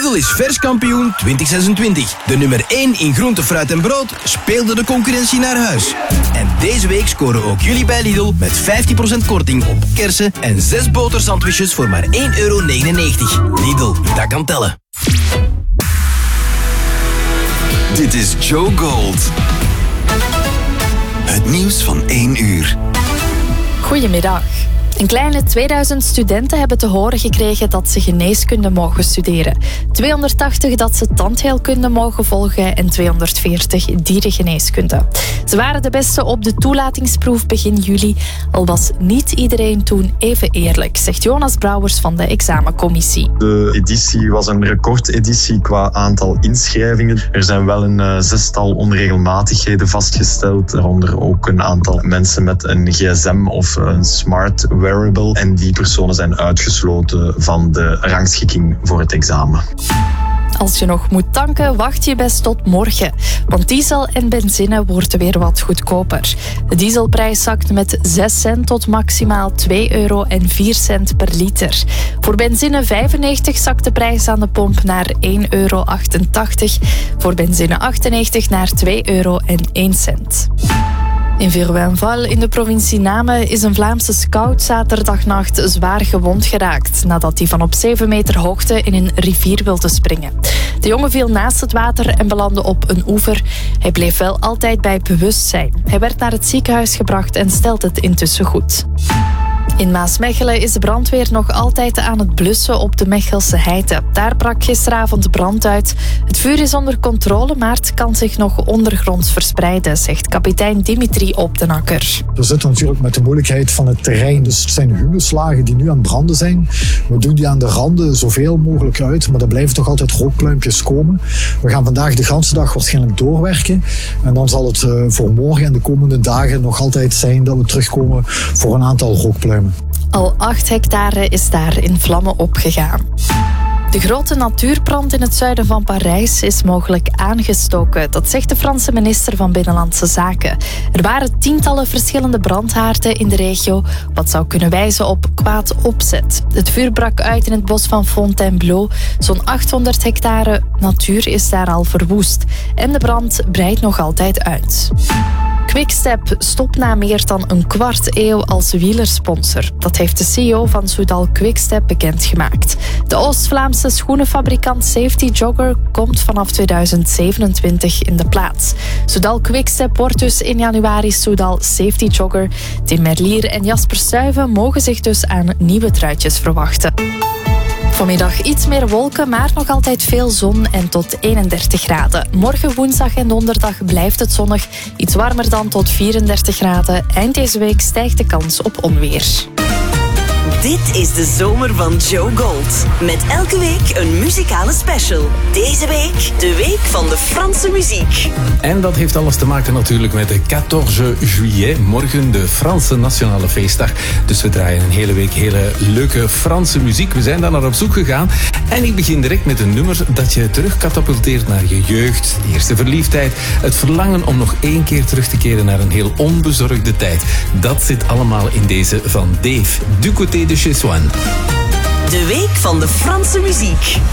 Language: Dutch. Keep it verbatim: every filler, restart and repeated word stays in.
Lidl is verskampioen twintig zesentwintig. De nummer één in groente, fruit en brood speelde de concurrentie naar huis. En deze week scoren ook jullie bij Lidl met vijftig procent korting op kersen en zes botersandwiches voor maar één euro negenennegentig. Lidl, dat kan tellen. Dit is Joe Gold. Het nieuws van één uur. Goedemiddag. Een kleine tweeduizend studenten hebben te horen gekregen dat ze geneeskunde mogen studeren. tweehonderdtachtig dat ze tandheelkunde mogen volgen en tweehonderdveertig dierengeneeskunde. Ze waren de beste op de toelatingsproef begin juli, al was niet iedereen toen even eerlijk, zegt Jonas Brouwers van de examencommissie. De editie was een recordeditie qua aantal inschrijvingen. Er zijn wel een uh, zestal onregelmatigheden vastgesteld, waaronder ook een aantal mensen met een gsm of een smart wearable. En die personen zijn uitgesloten van de rangschikking voor het examen. Als je nog moet tanken, wacht je best tot morgen. Want diesel en benzine worden weer wat goedkoper. De dieselprijs zakt met zes cent tot maximaal twee euro en vier cent per liter. Voor benzine vijfennegentig zakt de prijs aan de pomp naar één euro achtentachtig. Voor benzine achtennegentig naar twee euro en één cent. In Viruenval in de provincie Namen is een Vlaamse scout zaterdagnacht zwaar gewond geraakt nadat hij van op zeven meter hoogte in een rivier wilde springen. De jongen viel naast het water en belandde op een oever. Hij bleef wel altijd bij bewustzijn. Hij werd naar het ziekenhuis gebracht en stelt het intussen goed. In Maasmechelen is de brandweer nog altijd aan het blussen op de Mechelse Heide. Daar brak gisteravond brand uit. Het vuur is onder controle, maar het kan zich nog ondergronds verspreiden, zegt kapitein Dimitri Opdenakker. We zitten natuurlijk met de moeilijkheid van het terrein. Dus het zijn humuslagen die nu aan het branden zijn. We doen die aan de randen zoveel mogelijk uit, maar er blijven toch altijd rookpluimpjes komen. We gaan vandaag de ganse dag waarschijnlijk doorwerken. En dan zal het voor morgen en de komende dagen nog altijd zijn dat we terugkomen voor een aantal rookpluimen. Al acht hectare is daar in vlammen opgegaan. De grote natuurbrand in het zuiden van Parijs is mogelijk aangestoken. Dat zegt de Franse minister van Binnenlandse Zaken. Er waren tientallen verschillende brandhaarden in de regio, wat zou kunnen wijzen op kwaad opzet. Het vuur brak uit in het bos van Fontainebleau. Zo'n achthonderd hectare natuur is daar al verwoest. En de brand breidt nog altijd uit. Quickstep stopt na meer dan een kwart eeuw als wielersponsor. Dat heeft de C E O van Soudal Quickstep bekendgemaakt. De Oost-Vlaamse schoenenfabrikant Safety Jogger komt vanaf tweeduizend zevenentwintig in de plaats. Soudal Quickstep wordt dus in januari Soudal Safety Jogger. Tim Merlier en Jasper Stuyven mogen zich dus aan nieuwe truitjes verwachten. Vanmiddag iets meer wolken, maar nog altijd veel zon en tot eenendertig graden. Morgen, woensdag en donderdag blijft het zonnig. Iets warmer dan tot vierendertig graden. Eind deze week stijgt de kans op onweer. Dit is de zomer van Joe Gold. Met elke week een muzikale special. Deze week de week van de Franse muziek. En dat heeft alles te maken natuurlijk met de veertien juillet. Morgen de Franse Nationale Feestdag. Dus we draaien een hele week hele leuke Franse muziek. We zijn daar naar op zoek gegaan. En ik begin direct met een nummer dat je terugkatapulteert naar je jeugd, de eerste verliefdheid, het verlangen om nog één keer terug te keren naar een heel onbezorgde tijd. Dat zit allemaal in deze van Dave, Du Côté de Chez Swan. De week van de Franse muziek.